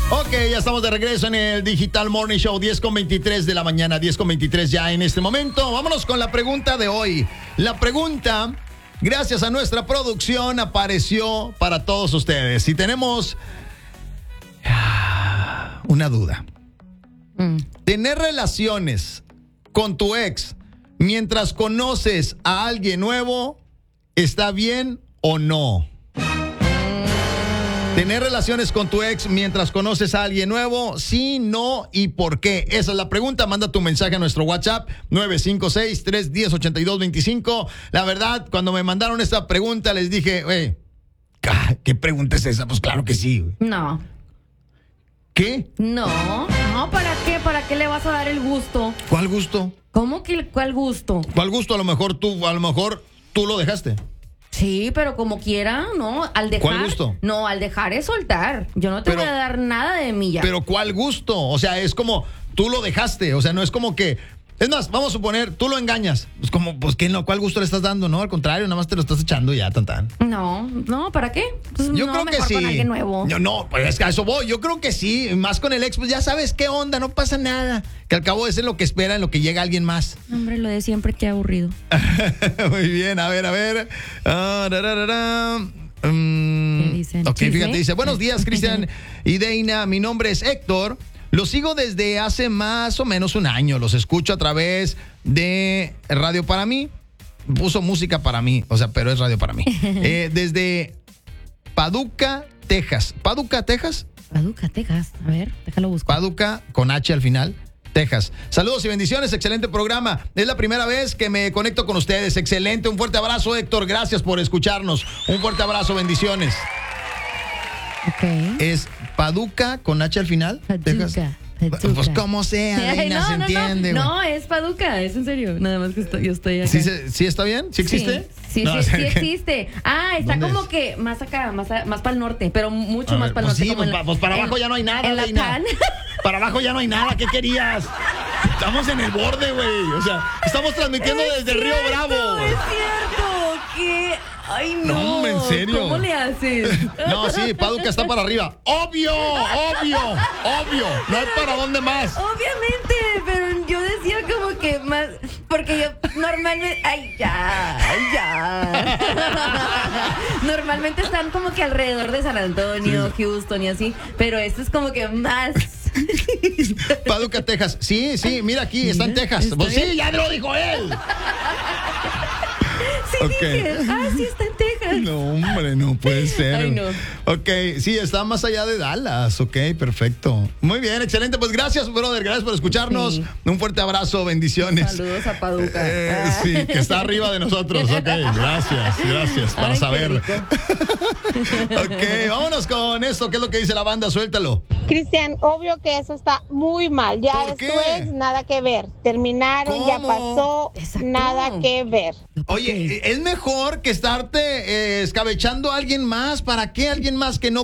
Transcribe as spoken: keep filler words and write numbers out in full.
Ok, ya estamos de regreso en el Digital Morning Show, diez con veintitrés de la mañana, diez con veintitrés ya en este momento. Vámonos con la pregunta de hoy. La pregunta, gracias a nuestra producción, apareció para todos ustedes. Y tenemos una duda. Mm. ¿Tener relaciones con tu ex mientras conoces a alguien nuevo está bien o no? ¿Tener relaciones con tu ex mientras conoces a alguien nuevo? Sí, no y por qué. Esa es la pregunta. Manda tu mensaje a nuestro WhatsApp nueve cinco seis, tres uno cero, ocho dos dos cinco. La verdad, cuando me mandaron esta pregunta les dije, güey, ¿qué pregunta es esa? Pues claro que sí, güey. No. ¿Qué? No, no, ¿para qué? ¿Para qué le vas a dar el gusto? ¿Cuál gusto? ¿Cómo que cuál gusto? ¿Cuál gusto? A lo mejor tú, a lo mejor tú lo dejaste. Sí, pero como quiera, ¿no? Al dejar. ¿Cuál gusto? No, al dejar es soltar. Yo no te pero, voy a dar nada de mí ya. Pero ¿cuál gusto? O sea, es como tú lo dejaste. O sea, no es como que. Es más, vamos a suponer, tú lo engañas. Pues como, pues ¿qué no? ¿Cuál gusto le estás dando? No, al contrario, nada más te lo estás echando y ya, tan tan. No, no, ¿para qué? Pues yo no, creo mejor que sí. Con alguien nuevo. Yo no, pues es que a eso voy. Yo creo que sí. Más con el ex, pues ya sabes qué onda, no pasa nada. Que al cabo eso es lo que espera en lo que llega alguien más. Hombre, lo de siempre, qué aburrido. Muy bien, a ver, a ver. Ah, da, da, da, da. Um, ¿Qué dicen? Ok, ¿Chisme? fíjate, dice, buenos días, Cristian y Deina. Mi nombre es Héctor. Los sigo desde hace más o menos un año. Los escucho a través de Radio Para Mí. Puso música para mí, o sea, pero es Radio Para Mí. Eh, desde Paducah, Texas. ¿Paducah, Texas? Paducah, Texas. A ver, déjalo buscar. Paducah, con H al final, Texas. Saludos y bendiciones, excelente programa. Es la primera vez que me conecto con ustedes. Excelente, un fuerte abrazo, Héctor. Gracias por escucharnos. Un fuerte abrazo, bendiciones. Okay. Es Paducah con H al final. Paducah. Pues como sea, Deina, no, se no, entiende. No, no, es Paducah, es en serio. Nada más que estoy, yo estoy acá. ¿Sí, se, ¿Sí está bien? ¿Sí existe? Sí, sí, no, sí, o sea, sí que... existe. Ah, está como es? que más acá, más, a, más para el norte, pero mucho a más ver, para el pues norte. Sí, como pues, en la, pues para abajo en, ya no hay nada, en Deina. Para abajo ya no hay nada, ¿qué querías? Estamos en el borde, güey. O sea, estamos transmitiendo es desde cierto, Río Bravo. Es cierto, que... Ay, no. No, en serio. ¿Cómo le haces? No, sí, Paducah está para arriba. Obvio, obvio, obvio. No hay para dónde más. Obviamente, pero yo decía como que más... Porque yo normalmente... Ay, ya, ay, ya. Normalmente están como que alrededor de San Antonio, sí. Houston y así. Pero esto es como que más... Paducah, Texas. Sí, sí, mira aquí, está en Texas. Pues sí, ya lo dijo él. Sí, okay. Dije, ah, sí está en Texas. No, hombre, no puede ser. Ay, no. Ok, sí, está más allá de Dallas. Ok, perfecto. Muy bien, excelente. Pues gracias, brother. Gracias por escucharnos. Sí. Un fuerte abrazo, bendiciones. Saludos a Paducah. Eh, ah. Sí, que está arriba de nosotros. Ok, gracias, gracias. Para Ay, saber. Ok, vámonos con esto. ¿Qué es lo que dice la banda? Suéltalo. Cristian, obvio que eso está muy mal. Ya es tu ex, nada que ver. Terminaron, ¿cómo? Ya pasó, exacto. Nada que ver. Oye, es mejor que estarte eh, escabechando a alguien más. ¿Para qué alguien más que no